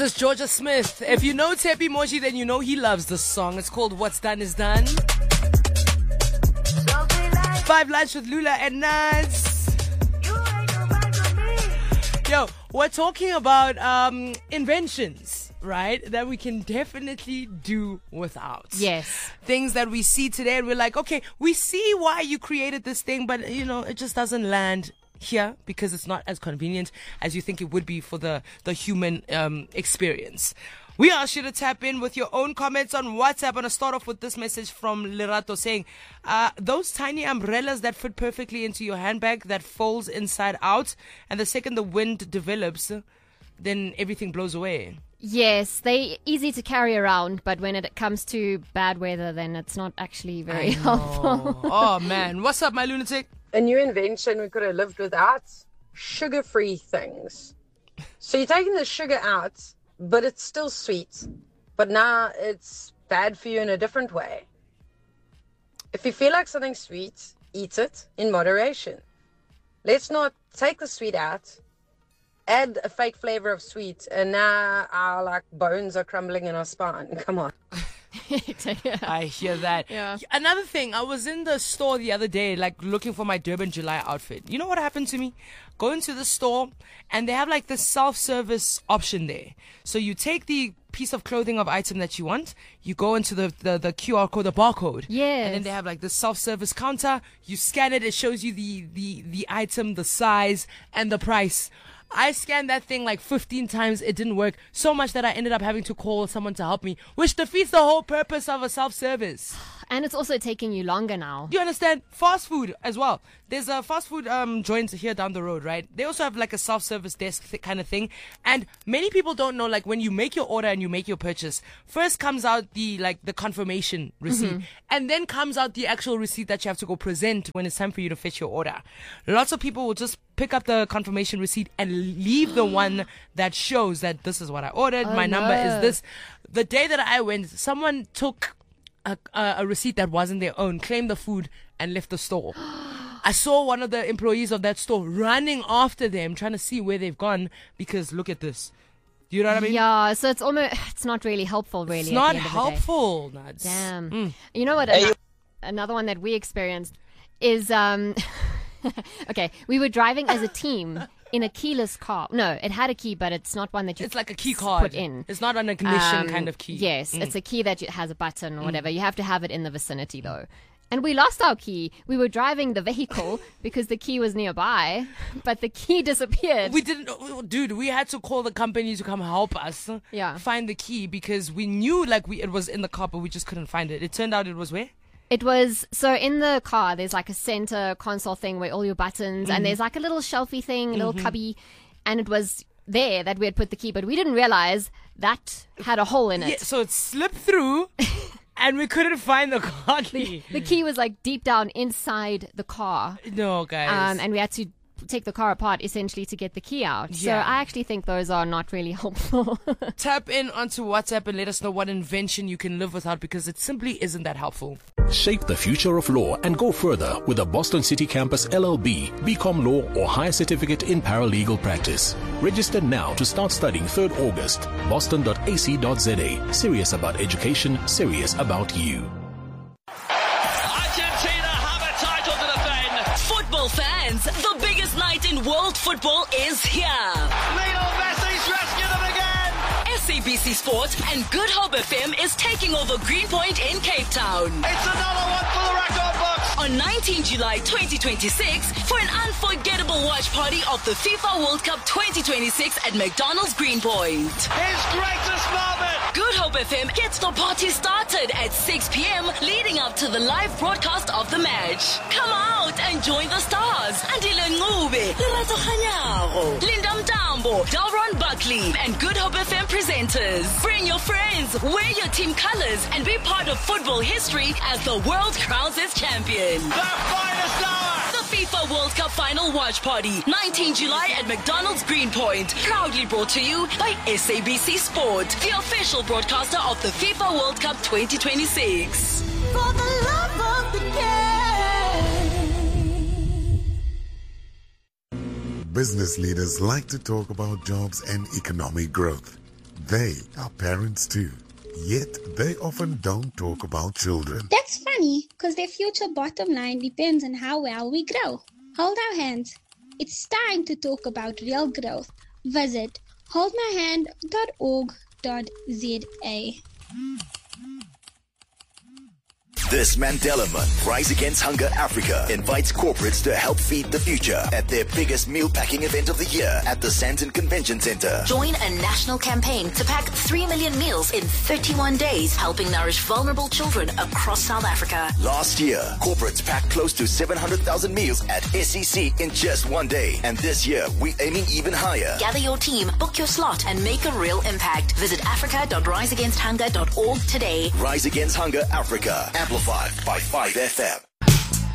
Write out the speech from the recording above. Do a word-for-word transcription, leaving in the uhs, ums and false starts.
is Georgia Smith. If you know Tepi Moshi, then you know he loves this song. It's called What's Done Is Done. Five Lunch with Lula and Naz. Yo, we're talking about um, inventions, right? That we can definitely do without. Yes. Things that we see today and we're like, okay, we see why you created this thing, but, you know, it just doesn't land here because it's not as convenient as you think it would be for the, the human um, experience. We ask you to tap in with your own comments on WhatsApp. I'm going to start off with this message from Lerato saying, uh, those tiny umbrellas that fit perfectly into your handbag that folds inside out, and the second the wind develops, then everything blows away. Yes, they're easy to carry around, but when it comes to bad weather, then it's not actually very helpful. Oh, man. What's up, my lunatic? A new invention we could have lived without, sugar-free things. So you're taking the sugar out, but it's still sweet. But now it's bad for you in a different way. If you feel like something's sweet, eat it in moderation. Let's not take the sweet out, add a fake flavor of sweet, and now our like bones are crumbling in our spine. Come on. I hear that. Yeah. Another thing, I was in the store the other day, like looking for my Durban July outfit. You know what happened to me? Go into the store and they have like the self-service option there. So you take the piece of clothing of item that you want, you go into the, the, the Q R code, the barcode. Yes. And then they have like the self-service counter. You scan it, it shows you the, the, the item, the size, and the price. I scanned that thing like fifteen times. It didn't work so much that I ended up having to call someone to help me, which defeats the whole purpose of a self-service. And it's also taking you longer now. Do you understand? Fast food as well. There's a fast food um, joint here down the road, right? They also have like a self-service desk th- kind of thing. And many people don't know, like when you make your order and you make your purchase, first comes out the like the confirmation receipt, mm-hmm. and then comes out the actual receipt that you have to go present when it's time for you to fetch your order. Lots of people will just pick up the confirmation receipt and leave the one that shows that this is what I ordered. Oh, my no. number is this. The day that I went, someone took A, a, a receipt that wasn't their own, claimed the food, and left the store. I saw one of the employees of that store running after them, trying to see where they've gone, because look at this. Do you know what I mean? Yeah, so it's almost, it's not really helpful, really. It's at not the end of helpful. Nuts. Damn. Mm. You know what? Another, another one that we experienced is, um, okay, we were driving as a team in a keyless car. No, it had a key, but it's not one that you It's like a key card. put in. It's not an ignition Um, kind of key. Yes, Mm. it's a key that has a button or whatever. You have to have it in the vicinity, though. And we lost our key. We were driving the vehicle because the key was nearby, but the key disappeared. We didn't, dude. We had to call the company to come help us. Yeah. Find the key because we knew like we it was in the car, but we just couldn't find it. It turned out it was where? It was, so in the car, there's like a center console thing where all your buttons, Mm-hmm. and there's like a little shelfie thing, a little cubby, and it was there that we had put the key, but we didn't realize that had a hole in it. Yeah, so it slipped through, and we couldn't find the car key. The key was like deep down inside the car. No, guys. Um, and we had to take the car apart essentially to get the key out. So Yeah. I actually think those are not really helpful. Tap in onto WhatsApp and let us know what invention you can live without, because it simply isn't that helpful. Shape the future of law and go further with the Boston City Campus L L B, B Com Law or Higher Certificate in Paralegal Practice. Register now to start studying third August. boston dot a c dot z a. Serious about education, serious about you. Argentina have a title to defend. Football fans, the biggest night in world football is here. Lionel Messi's rescued them again. S A B C Sport and Good Hope F M is taking over Greenpoint in Cape Town. It's another one for the record books. On nineteenth July twenty twenty-six for an unforgettable watch party of the FIFA World Cup twenty twenty-six at McDonald's Greenpoint. His greatest moment. Good Hope F M gets the party started at six p.m. leading up to the live broadcast of the match. Come out and join the stars. Andile Ngube, Lerato Khanyago, Linda Mtambo, Delron Buckley, and Good Hope F M presenters. Bring your friends, wear your team colors, and be part of football history as the world crowns its champion. The finest hour. The FIFA World Cup Final Watch Party, nineteenth July at McDonald's Greenpoint. Proudly brought to you by S A B C Sport, the official broadcaster of the FIFA World Cup twenty twenty-six. For the love of the game. Business leaders like to talk about jobs and economic growth. They are parents too. Yet they often don't talk about children. That's funny, because their future bottom line depends on how well we grow. Hold our hands. It's time to talk about real growth. Visit hold my hand dot org dot z a. This Mandela Month, Rise Against Hunger Africa invites corporates to help feed the future at their biggest meal packing event of the year at the Sandton Convention Center. Join a national campaign to pack three million meals in thirty-one days, helping nourish vulnerable children across South Africa. Last year, corporates packed close to seven hundred thousand meals at S E C in just one day. And this year, we're aiming even higher. Gather your team, book your slot, and make a real impact. Visit africa dot rise against hunger dot org today. Rise Against Hunger Africa, amplified by five F M.